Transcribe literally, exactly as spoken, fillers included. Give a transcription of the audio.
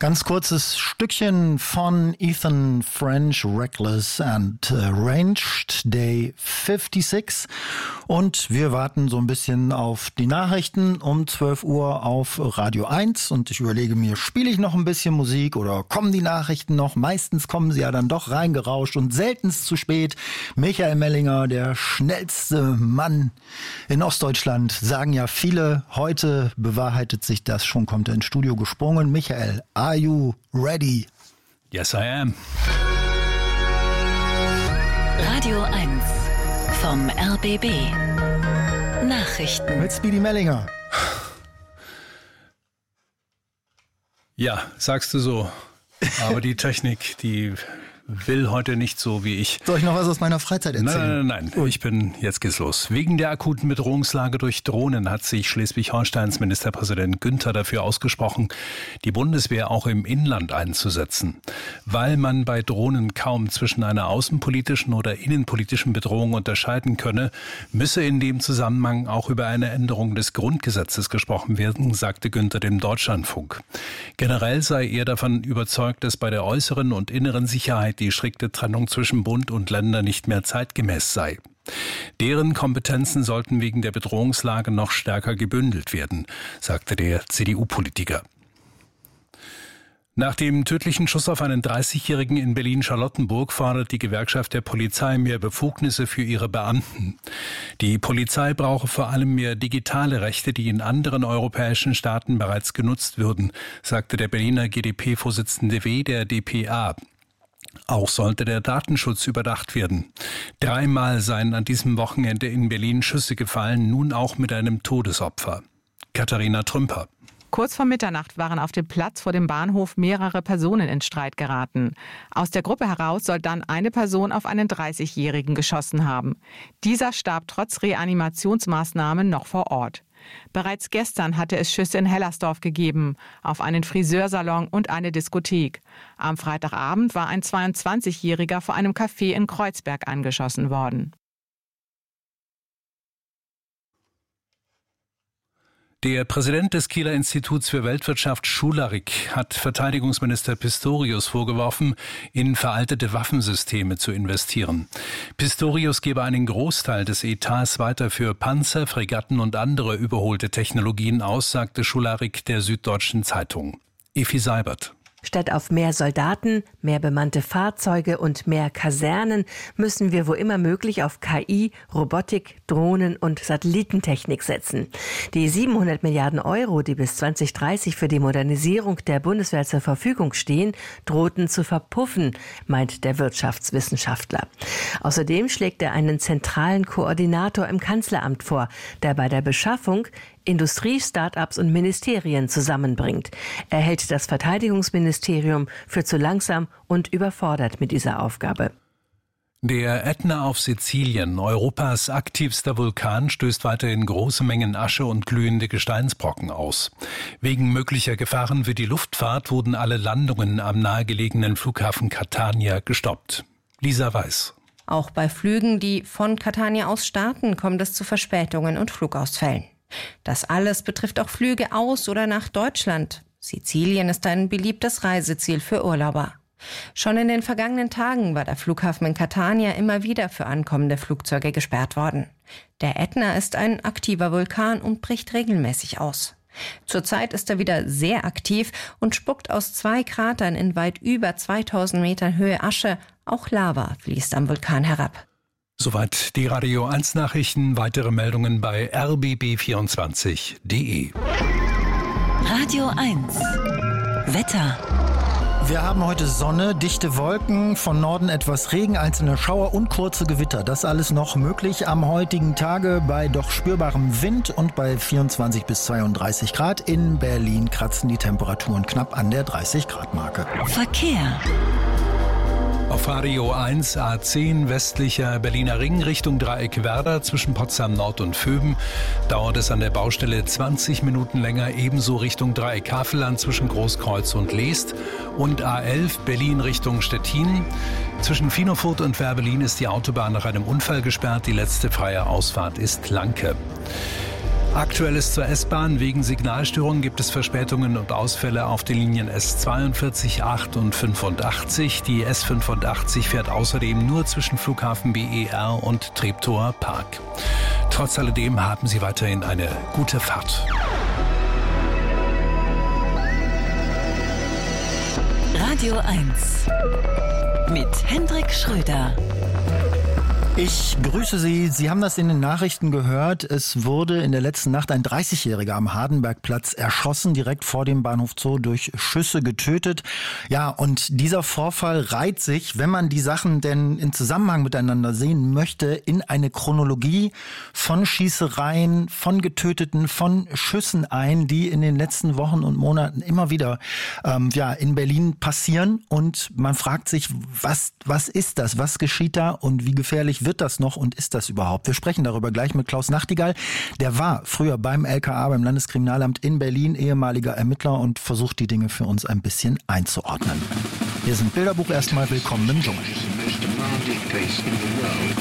Ganz kurzes Stückchen von Ethan French, Reckless and Arranged, Day fünfundsechzig. Und wir warten so ein bisschen auf die Nachrichten um zwölf Uhr auf Radio eins. Und ich überlege mir, spiele ich noch ein bisschen Musik oder kommen die Nachrichten noch? Meistens kommen sie ja dann doch reingerauscht und seltenst zu spät. Michael Mellinger, der schnellste Mann in Ostdeutschland, sagen ja viele. Heute bewahrheitet sich das schon, kommt er ins Studio gesprungen. Michael, are you ready? Yes, I am. Radio eins vom R B B. Nachrichten. Mit Speedy Mellinger. Ja, sagst du so. Aber die Technik, die will heute nicht so wie ich. Soll ich noch was aus meiner Freizeit erzählen? Nein, nein, nein, nein. Ich bin, jetzt geht's los. Wegen der akuten Bedrohungslage durch Drohnen hat sich Schleswig-Holsteins Ministerpräsident Günther dafür ausgesprochen, die Bundeswehr auch im Inland einzusetzen. Weil man bei Drohnen kaum zwischen einer außenpolitischen oder innenpolitischen Bedrohung unterscheiden könne, müsse in dem Zusammenhang auch über eine Änderung des Grundgesetzes gesprochen werden, sagte Günther dem Deutschlandfunk. Generell sei er davon überzeugt, dass bei der äußeren und inneren Sicherheit die strikte Trennung zwischen Bund und Ländern nicht mehr zeitgemäß sei. Deren Kompetenzen sollten wegen der Bedrohungslage noch stärker gebündelt werden, sagte der C D U-Politiker. Nach dem tödlichen Schuss auf einen dreißigjährigen in Berlin-Charlottenburg fordert die Gewerkschaft der Polizei mehr Befugnisse für ihre Beamten. Die Polizei brauche vor allem mehr digitale Rechte, die in anderen europäischen Staaten bereits genutzt würden, sagte der Berliner G D P-Vorsitzende W. der D P A. Auch sollte der Datenschutz überdacht werden. Dreimal seien an diesem Wochenende in Berlin Schüsse gefallen, nun auch mit einem Todesopfer. Katharina Trümper. Kurz vor Mitternacht waren auf dem Platz vor dem Bahnhof mehrere Personen in Streit geraten. Aus der Gruppe heraus soll dann eine Person auf einen dreißigjährigen geschossen haben. Dieser starb trotz Reanimationsmaßnahmen noch vor Ort. Bereits gestern hatte es Schüsse in Hellersdorf gegeben, auf einen Friseursalon und eine Diskothek. Am Freitagabend war ein zweiundzwanzigjähriger vor einem Café in Kreuzberg angeschossen worden. Der Präsident des Kieler Instituts für Weltwirtschaft, Schularik, hat Verteidigungsminister Pistorius vorgeworfen, in veraltete Waffensysteme zu investieren. Pistorius gebe einen Großteil des Etats weiter für Panzer, Fregatten und andere überholte Technologien aus, sagte Schularik der Süddeutschen Zeitung. Effi Seibert. Statt auf mehr Soldaten, mehr bemannte Fahrzeuge und mehr Kasernen müssen wir wo immer möglich auf K I, Robotik, Drohnen und Satellitentechnik setzen. Die siebenhundert Milliarden Euro, die bis zwanzig dreißig für die Modernisierung der Bundeswehr zur Verfügung stehen, drohten zu verpuffen, meint der Wirtschaftswissenschaftler. Außerdem schlägt er einen zentralen Koordinator im Kanzleramt vor, der bei der Beschaffung Industrie, Start-ups und Ministerien zusammenbringt. Er hält das Verteidigungsministerium für zu langsam und überfordert mit dieser Aufgabe. Der Ätna auf Sizilien, Europas aktivster Vulkan, stößt weiterhin große Mengen Asche und glühende Gesteinsbrocken aus. Wegen möglicher Gefahren für die Luftfahrt wurden alle Landungen am nahegelegenen Flughafen Catania gestoppt. Lisa Weiß. Auch bei Flügen, die von Catania aus starten, kommt es zu Verspätungen und Flugausfällen. Das alles betrifft auch Flüge aus oder nach Deutschland. Sizilien ist ein beliebtes Reiseziel für Urlauber. Schon in den vergangenen Tagen war der Flughafen in Catania immer wieder für ankommende Flugzeuge gesperrt worden. Der Ätna ist ein aktiver Vulkan und bricht regelmäßig aus. Zurzeit ist er wieder sehr aktiv und spuckt aus zwei Kratern in weit über zweitausend Metern Höhe Asche. Auch Lava fließt am Vulkan herab. Soweit die Radio eins Nachrichten. Weitere Meldungen bei r b b vierundzwanzig punkt d e. Radio eins. Wetter. Wir haben heute Sonne, dichte Wolken, von Norden etwas Regen, einzelne Schauer und kurze Gewitter. Das alles noch möglich am heutigen Tage bei doch spürbarem Wind und bei vierundzwanzig bis zweiunddreißig Grad. In Berlin kratzen die Temperaturen knapp an der dreißig Grad Marke. Verkehr. Auf Radio eins A zehn westlicher Berliner Ring Richtung Dreieck Werder zwischen Potsdam Nord und Vöben dauert es an der Baustelle zwanzig Minuten länger, ebenso Richtung Dreieck Havelland zwischen Großkreuz und Leest und A elf Berlin Richtung Stettin. Zwischen Finofurt und Werbelin ist die Autobahn nach einem Unfall gesperrt, die letzte freie Ausfahrt ist Lanke. Aktuelles zur S-Bahn. Wegen Signalstörungen gibt es Verspätungen und Ausfälle auf den Linien S zweiundvierzig, acht und fünfundachtzig. Die S fünfundachtzig fährt außerdem nur zwischen Flughafen B E R und Treptower Park. Trotz alledem haben Sie weiterhin eine gute Fahrt. Radio eins mit Hendrik Schröder. Ich grüße Sie. Sie haben das in den Nachrichten gehört. Es wurde in der letzten Nacht ein dreißigjähriger am Hardenbergplatz erschossen, direkt vor dem Bahnhof Zoo durch Schüsse getötet. Ja, und dieser Vorfall reiht sich, wenn man die Sachen denn in Zusammenhang miteinander sehen möchte, in eine Chronologie von Schießereien, von Getöteten, von Schüssen ein, die in den letzten Wochen und Monaten immer wieder ähm, ja, in Berlin passieren. Und man fragt sich, was, was ist das? Was geschieht da und wie gefährlich wird das noch und ist das überhaupt? Wir sprechen darüber gleich mit Klaus Nachtigall. Der war früher beim L K A, beim Landeskriminalamt in Berlin, ehemaliger Ermittler und versucht die Dinge für uns ein bisschen einzuordnen. Wir sind Bilderbuch erstmal. Willkommen im Dschungel.